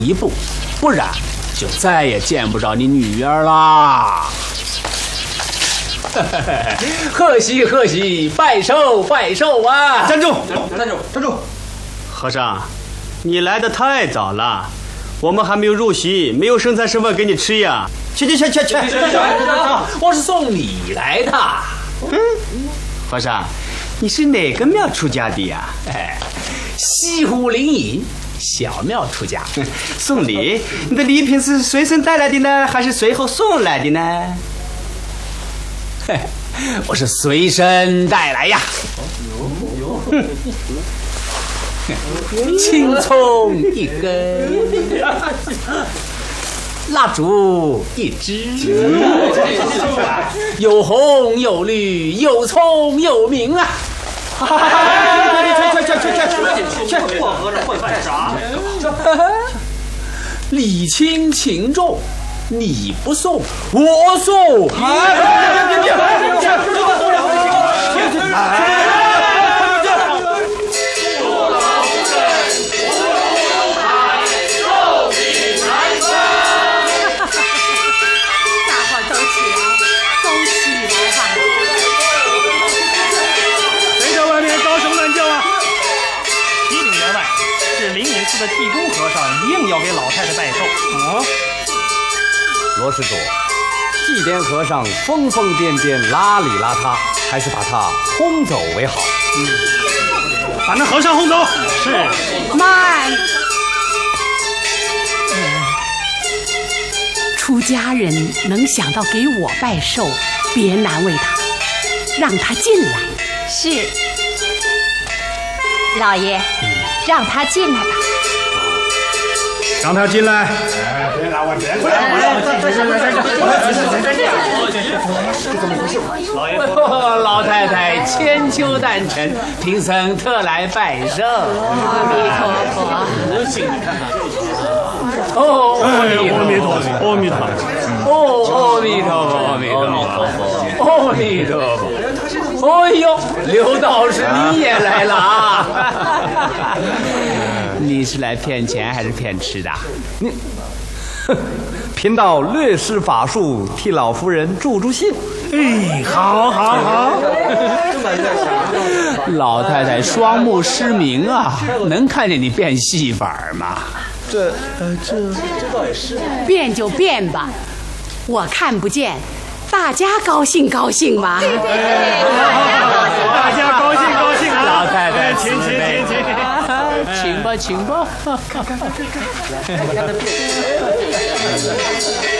一步，不然就再也见不着你女儿啦。贺喜贺喜，拜寿拜寿啊！ 站住！ 和尚，你来的太早了，我们还没有入席，没有生菜剩饭给你吃呀。去！ 我是送礼来的。 和尚，你是哪个庙出家的呀？ 西湖灵隐小庙出家。 送礼，你的礼品是随身带来的呢，还是随后送来的呢？ 我是随身带来呀。青葱一根，蜡烛一支，有红有绿，有葱有明啊！ 去！我和尚混饭啥？ 礼轻情重，你不送我送。 的济公和尚硬要给老太太拜寿啊！ 罗施主，祭奠和尚疯疯癫癫、邋里邋遢，还是把他轰走为好。 把那和尚轰走。是。 慢。出家人能想到给我拜寿，别难为他，让他进来。 是。老爷，让他进来吧。 让他进来。 老太太千秋诞辰，贫僧特来拜寿。 阿弥陀佛。 阿弥陀佛，阿弥陀佛， 阿弥陀佛，阿弥陀佛，阿弥陀佛。哎呦，刘道士你也来了啊！你是来骗钱还是骗吃的？ 你，贫道略施法术，替老夫人助兴。 哎，好。 老太太双目失明啊，能看见你变戏法吗？ 这倒也是。变就变吧，我看不见，大家高兴高兴嘛。 大家高兴啊！ 老太太， 请。 请吧。